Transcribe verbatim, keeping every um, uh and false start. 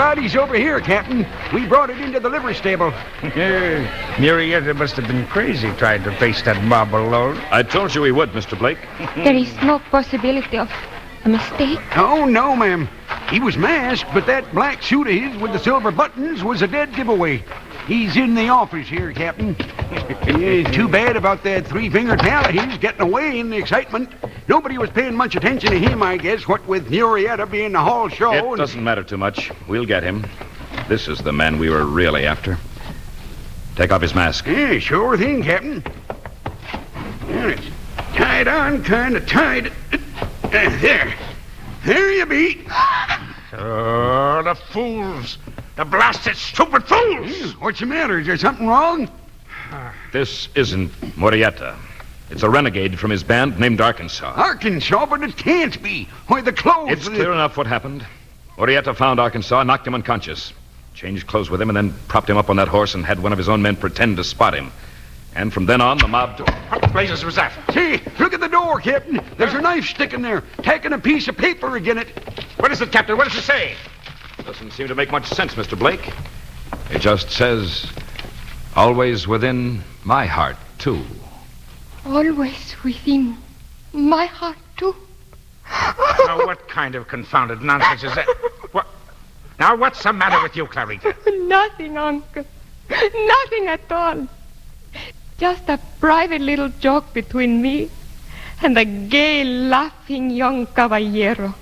body's over here, Captain. We brought it into the livery stable. Murietta must have been crazy trying to face that mob alone. I told you he would, Mister Blake. There is no possibility of a mistake. Oh, no, ma'am. He was masked, but that black suit of his with the silver buttons was a dead giveaway. He's in the office here, Captain. Yeah, too bad about that three-fingered pal of his getting away in the excitement. Nobody was paying much attention to him, I guess, what with Murietta being the hall show. It and... doesn't matter too much. We'll get him. This is the man we were really after. Take off his mask. Yeah, sure thing, Captain. Yeah, it's tied on, kind of tied. Uh, there. There you be. Oh, the fools. The blasted, stupid fools. What's the matter? Is there something wrong? This isn't Murietta. It's a renegade from his band named Arkansas. Arkansas, but it can't be. Why, the clothes... It's the... clear enough what happened. Murietta found Arkansas, knocked him unconscious, changed clothes with him, and then propped him up on that horse and had one of his own men pretend to spot him. And from then on, the mob... T- What blazes was that? See, look at the door, Captain. There's a knife sticking there, tacking a piece of paper again it. What is it, Captain? What does it say? Doesn't seem to make much sense, Mister Blake. It just says, always within my heart, too. Always within my heart, too. Now, what kind of confounded nonsense is that? What? Now, what's the matter with you, Clarita? Nothing, Uncle. Nothing at all. Just a private little joke between me and the gay, laughing young caballero.